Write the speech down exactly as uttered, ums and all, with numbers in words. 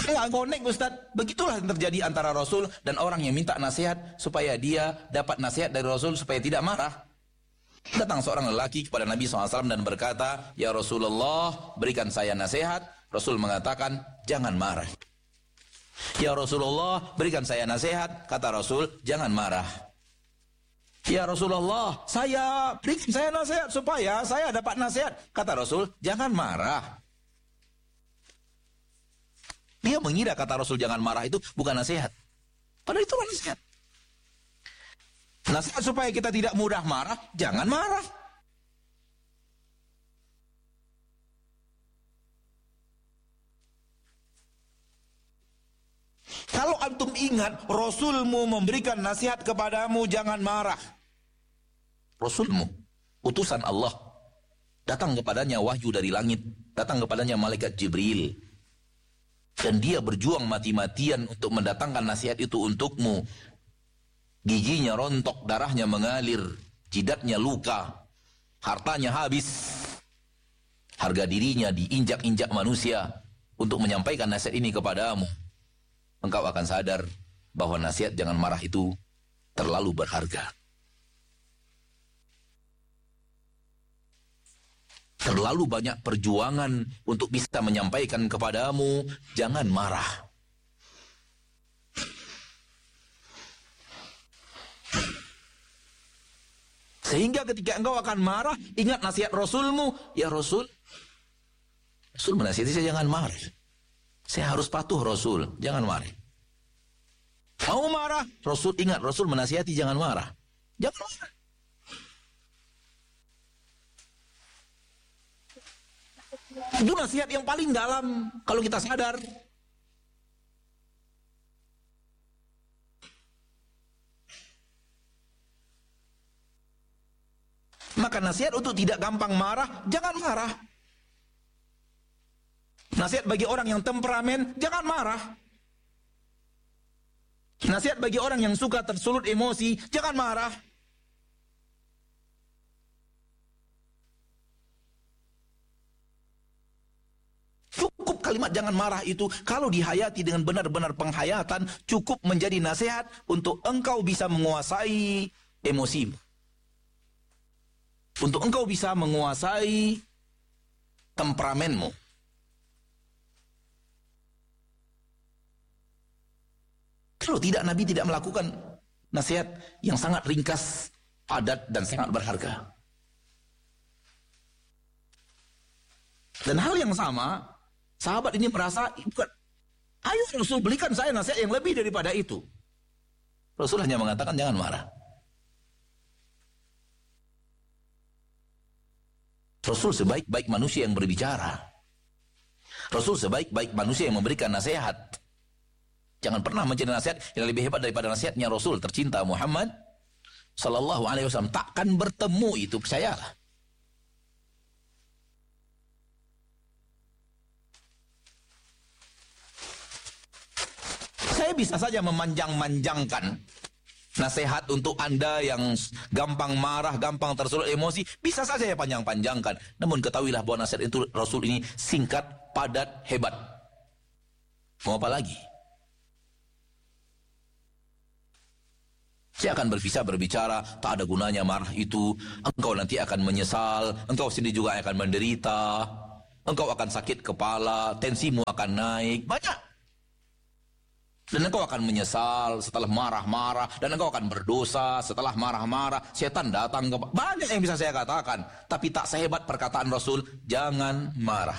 Nggak connect Ustaz. Begitulah yang terjadi antara Rasul dan orang yang minta nasihat supaya dia dapat nasihat dari Rasul supaya tidak marah. Datang seorang lelaki kepada Nabi shallallahu alaihi wasallam dan berkata, "Ya Rasulullah, berikan saya nasihat." Rasul mengatakan, "Jangan marah." "Ya Rasulullah, berikan saya nasihat." Kata Rasul, "Jangan marah." "Ya Rasulullah, saya berikan saya nasihat supaya saya dapat nasihat." Kata Rasul, "Jangan marah." Dia mengira kata Rasul jangan marah itu bukan nasihat. Padahal itu nasihat. Nasihat supaya kita tidak mudah marah, jangan marah. Kalau antum ingat, Rasulmu memberikan nasihat kepadamu, jangan marah. Rasulmu, utusan Allah, datang kepadanya wahyu dari langit, datang kepadanya malaikat Jibril. Dan dia berjuang mati-matian untuk mendatangkan nasihat itu untukmu. Giginya rontok, darahnya mengalir, jidatnya luka, hartanya habis. Harga dirinya diinjak-injak manusia untuk menyampaikan nasihat ini kepadamu. Engkau akan sadar bahwa nasihat jangan marah itu terlalu berharga. Terlalu banyak perjuangan untuk bisa menyampaikan kepadamu, jangan marah. Sehingga ketika engkau akan marah, ingat nasihat Rasulmu. "Ya Rasul, Rasul menasihati saya jangan marah. Saya harus patuh Rasul, jangan marah." Mau marah, Rasul ingat, Rasul menasihati jangan marah. Jangan marah. Itu nasihat yang paling dalam kalau kita sadar. Maka nasihat untuk tidak gampang marah, jangan marah. Nasihat bagi orang yang temperamen, jangan marah. Nasihat bagi orang yang suka tersulut emosi, jangan marah. Cukup kalimat jangan marah itu, kalau dihayati dengan benar-benar penghayatan, cukup menjadi nasihat untuk engkau bisa menguasai emosimu. Untuk engkau bisa menguasai temperamenmu. Kalau tidak, Nabi tidak melakukan nasihat yang sangat ringkas, padat, dan sangat berharga. Dan hal yang sama, sahabat ini merasa, bukan, ayo Rasul belikan saya nasihat yang lebih daripada itu. Rasul hanya mengatakan jangan marah. Rasul sebaik-baik manusia yang berbicara. Rasul sebaik-baik manusia yang memberikan nasihat. Jangan pernah mencari nasihat yang lebih hebat daripada nasihatnya Rasul tercinta Muhammad Sallallahu Alaihi Wasallam. Takkan bertemu itu, percayalah. Saya bisa saja memanjang-manjangkan nasihat untuk Anda yang gampang marah, gampang tersulut emosi. Bisa saja ya panjang-panjangkan. Namun ketahuilah bahwa nasihat itu Rasul ini singkat, padat, hebat. Mau apa lagi? Saya akan berpisah berbicara, tak ada gunanya marah itu. Engkau nanti akan menyesal, engkau sendiri juga akan menderita. Engkau akan sakit kepala, tensimu akan naik. Banyak. Dan engkau akan menyesal setelah marah-marah. Dan engkau akan berdosa setelah marah-marah. Setan datang ke... Banyak yang bisa saya katakan. Tapi tak sehebat perkataan Rasul, jangan marah.